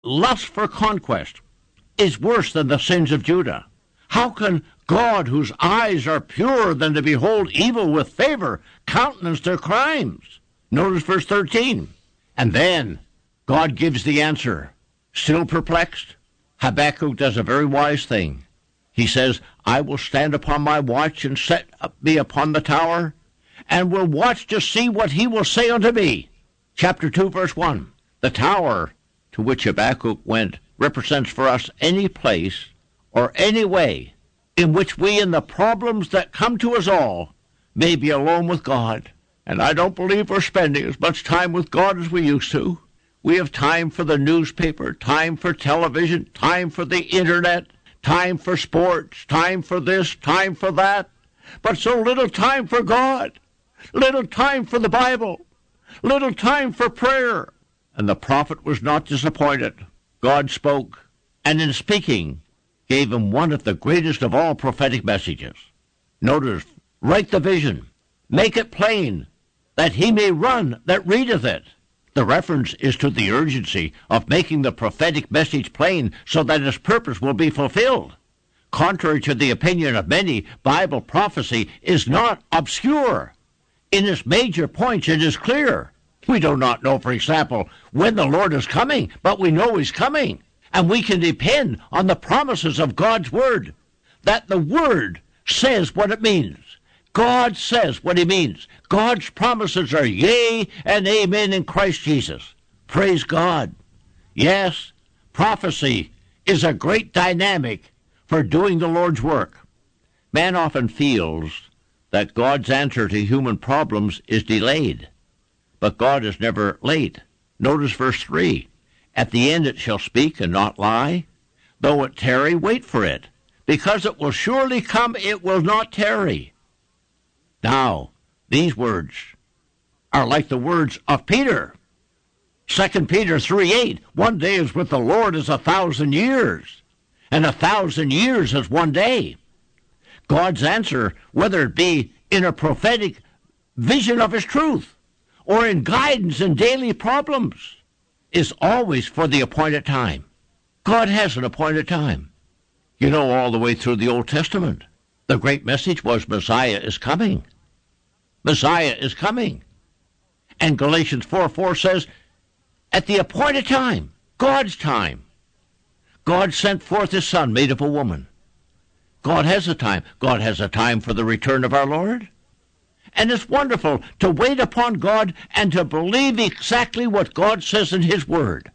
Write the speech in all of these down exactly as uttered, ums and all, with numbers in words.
lust for conquest is worse than the sins of Judah? How can God, whose eyes are purer than to behold evil with favor, countenance their crimes? Notice verse thirteen. And then God gives the answer. Still perplexed, Habakkuk does a very wise thing. He says, I will stand upon my watch and set me upon the tower, and will watch to see what he will say unto me. Chapter two, verse one. The tower to which Habakkuk went represents for us any place or any way in which we, in the problems that come to us all, may be alone with God. And I don't believe we're spending as much time with God as we used to. We have time for the newspaper, time for television, time for the internet, time for sports, time for this, time for that, but so little time for God, little time for the Bible, little time for prayer. And the prophet was not disappointed. God spoke, and in speaking, gave him one of the greatest of all prophetic messages. Notice, write the vision, make it plain, that he may run that readeth it. The reference is to the urgency of making the prophetic message plain so that its purpose will be fulfilled. Contrary to the opinion of many, Bible prophecy is not obscure. In its major points, it is clear. We do not know, for example, when the Lord is coming, but we know he's coming. And we can depend on the promises of God's Word, that the Word says what it means. God says what he means. God's promises are yea and amen in Christ Jesus. Praise God. Yes, prophecy is a great dynamic for doing the Lord's work. Man often feels that God's answer to human problems is delayed, but God is never late. Notice verse three. At the end it shall speak and not lie. Though it tarry, wait for it, because it will surely come, it will not tarry. Now, these words are like the words of Peter. Second Peter three eight, one day is with the Lord as a thousand years, and a thousand years as one day. God's answer, whether it be in a prophetic vision of his truth or in guidance in daily problems, is always for the appointed time. God has an appointed time. You know, all the way through the Old Testament, the great message was Messiah is coming. Messiah is coming. And Galatians four four says, at the appointed time, God's time, God sent forth his Son made of a woman. God has a time. God has a time for the return of our Lord. And it's wonderful to wait upon God and to believe exactly what God says in his Word.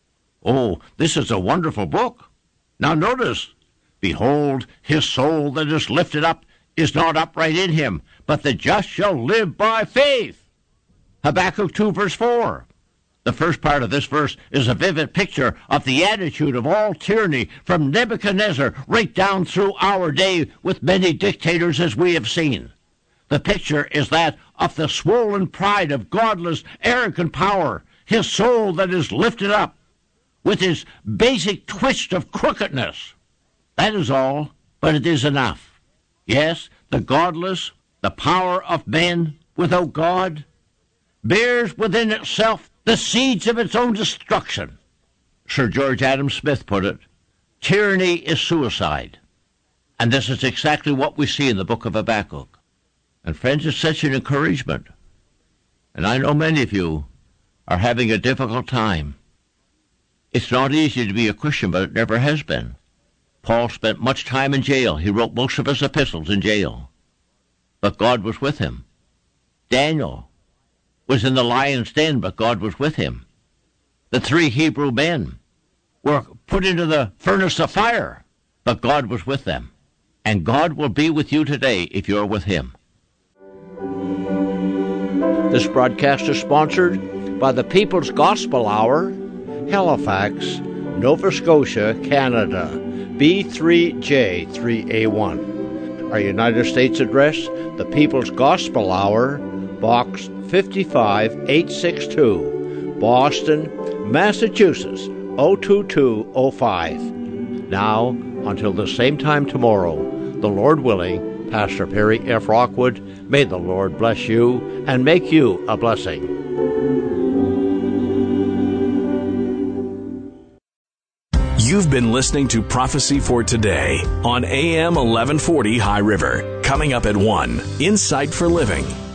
Oh, this is a wonderful book. Now notice, behold, his soul that is lifted up is not upright in him, but the just shall live by faith. Habakkuk two, verse four. The first part of this verse is a vivid picture of the attitude of all tyranny from Nebuchadnezzar right down through our day with many dictators as we have seen. The picture is that of the swollen pride of godless, arrogant power, his soul that is lifted up with his basic twist of crookedness. That is all, but it is enough. Yes, the godless, the power of men without God, bears within itself the seeds of its own destruction. Sir George Adam Smith put it, tyranny is suicide. And this is exactly what we see in the book of Habakkuk. And friends, it's such an encouragement. And I know many of you are having a difficult time. It's not easy to be a Christian, but it never has been. Paul spent much time in jail. He wrote most of his epistles in jail. But God was with him. Daniel was in the lion's den, but God was with him. The three Hebrew men were put into the furnace of fire, but God was with them. And God will be with you today if you're with him. This broadcast is sponsored by the People's Gospel Hour, Halifax, Nova Scotia, Canada, B three J three A one. Our United States address, the People's Gospel Hour, Box fifty-five eight sixty-two, Boston, Massachusetts, oh two two oh five. Now, until the same time tomorrow, the Lord willing, Pastor Perry F. Rockwood, may the Lord bless you and make you a blessing. You've been listening to Prophecy for Today on A M eleven forty High River. Coming up at one, Insight for Living.